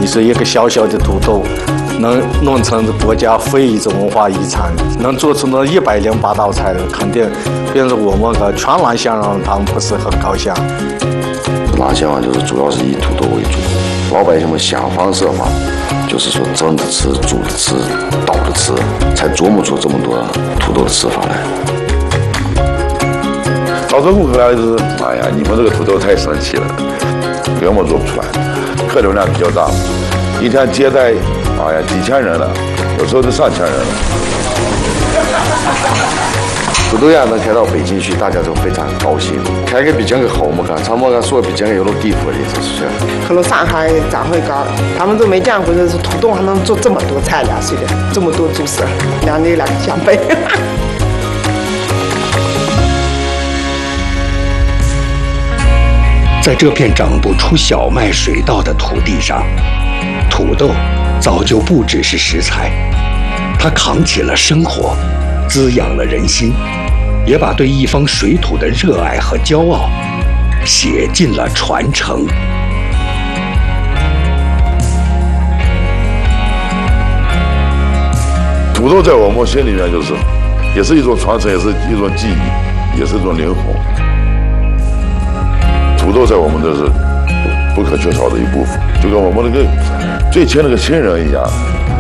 是一个小小的土豆，能弄成国家非遗文化遗产，能做出那108道菜的，肯定，别人我们个全兰乡人他们不是很高兴。 辣酱啊，就是主要是以土豆为主，老百姓们想方设法，就是说蒸着吃、煮着吃、倒着吃，才琢磨出这么多土豆的吃法来。 招商顾客来就是，哎呀，你们这个土豆太神奇了，根本做不出来，客流量比较大，一天接待，哎呀，几千人了，有时候都上千人了。 土豆呀能开到北京去，大家都非常高兴。开个比江个好么干，他们干说比江个有了地方的，这是。 可能上海长会高，他们都没见过，就是土豆还能做这么多菜2岁的，这么多主食，2个相背。 在这片长不出小麦水稻的土地上，土豆早就不只是食材，它扛起了生活，滋养了人心，也把对一方水土的热爱和骄傲写进了传承。 土豆在我们心里面就是，也是一种传承，也是一种记忆，也是一种灵魂。土豆在我们这是不可缺少的一部分，就跟我们那个最亲那个亲人一样。